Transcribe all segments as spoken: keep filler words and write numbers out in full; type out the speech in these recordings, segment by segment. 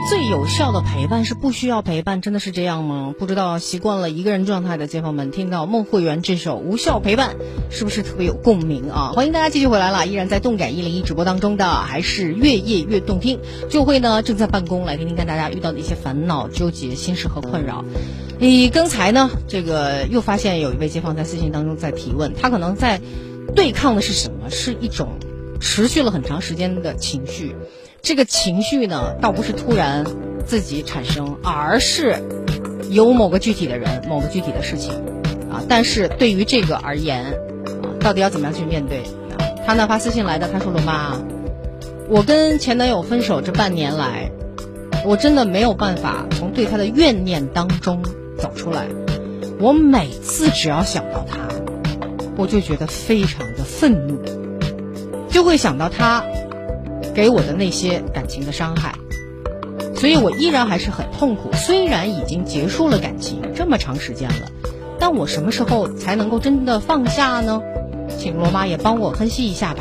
最有效的陪伴是不需要陪伴，真的是这样吗？不知道习惯了一个人状态的街坊们听到孟慧圆这首《无效陪伴》是不是特别有共鸣啊？欢迎大家继续回来了，依然在动感一零一直播当中的还是越夜越动听。就会呢正在办公，来听听看大家遇到的一些烦恼、纠结、心事和困扰。你刚才呢这个又发现有一位街坊在私信当中在提问，他可能在对抗的是什么？是一种持续了很长时间的情绪。这个情绪呢倒不是突然自己产生，而是有某个具体的人某个具体的事情啊。但是对于这个而言啊，到底要怎么样去面对啊？他呢发私信来的，他说罗妈，我跟前男友分手这半年来，我真的没有办法从对他的怨念当中走出来。我每次只要想到他，我就觉得非常的愤怒，就会想到他给我的那些感情的伤害，所以我依然还是很痛苦。虽然已经结束了感情这么长时间了，但我什么时候才能够真的放下呢？请罗妈也帮我分析一下吧。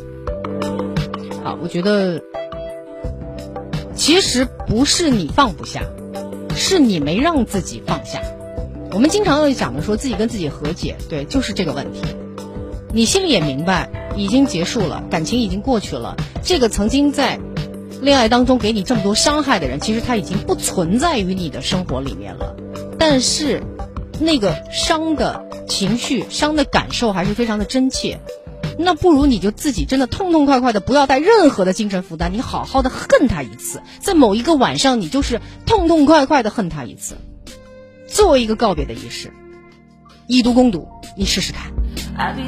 好，我觉得其实不是你放不下，是你没让自己放下。我们经常会讲的说自己跟自己和解，对，就是这个问题。你心里也明白已经结束了，感情已经过去了，这个曾经在恋爱当中给你这么多伤害的人，其实他已经不存在于你的生活里面了。但是那个伤的情绪、伤的感受还是非常的真切，那不如你就自己真的痛痛快快的，不要带任何的精神负担，你好好的恨他一次，在某一个晚上你就是痛痛快快的恨他一次，做一个告别的仪式，以毒攻毒，你试试看。